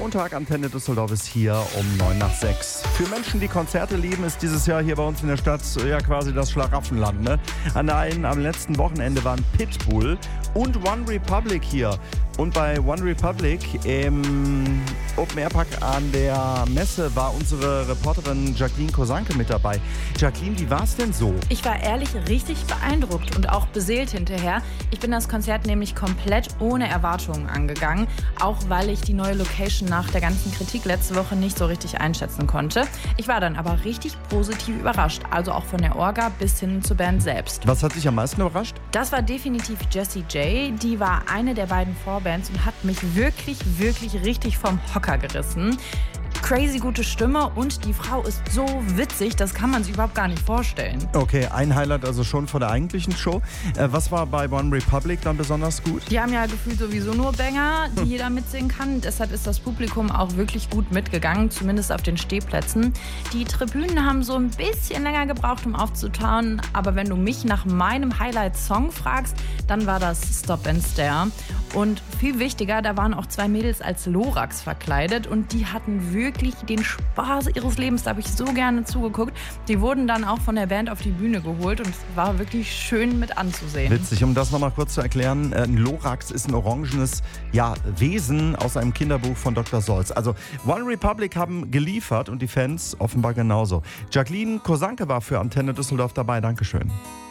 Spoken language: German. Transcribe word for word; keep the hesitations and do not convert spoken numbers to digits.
Montag, Antenne Düsseldorf ist hier um neun nach sechs. Für Menschen, die Konzerte lieben, ist dieses Jahr hier bei uns in der Stadt ja quasi das Schlaraffenland. Ne? An einem, am letzten Wochenende waren Pitbull und One Republic hier. Und bei One Republic im Open Air Park an der Messe war unsere Reporterin Jacqueline Kosanke mit dabei. Jacqueline, wie war es denn so? Ich war ehrlich richtig beeindruckt und auch beseelt hinterher. Ich bin das Konzert nämlich komplett ohne Erwartungen angegangen, auch weil ich die neue Location nach der ganzen Kritik letzte Woche nicht so richtig einschätzen konnte. Ich war dann aber richtig positiv überrascht, also auch von der Orga bis hin zur Band selbst. Was hat dich am meisten überrascht? Das war definitiv Jessie J. Die war eine der beiden Vorbands und hat mich wirklich, wirklich richtig vom Hocker gerissen. Crazy gute Stimme und die Frau ist so witzig, das kann man sich überhaupt gar nicht vorstellen. Okay, ein Highlight also schon vor der eigentlichen Show. Äh, was war bei One Republic dann besonders gut? Die haben ja gefühlt sowieso nur Banger, die hm. jeder mitsingen kann. Deshalb ist das Publikum auch wirklich gut mitgegangen, zumindest auf den Stehplätzen. Die Tribünen haben so ein bisschen länger gebraucht, um aufzutauen. Aber wenn du mich nach meinem Highlight-Song fragst, dann war das Stop and Stare. Und viel wichtiger, da waren auch zwei Mädels als Lorax verkleidet und die hatten wirklich den Spaß ihres Lebens. Da habe ich so gerne zugeguckt. Die wurden dann auch von der Band auf die Bühne geholt und es war wirklich schön mit anzusehen. Witzig, um das nochmal kurz zu erklären, ein Lorax ist ein orangenes ja, Wesen aus einem Kinderbuch von Doktor Solz. Also One Republic haben geliefert und die Fans offenbar genauso. Jacqueline Kosanke war für Antenne Düsseldorf dabei. Dankeschön.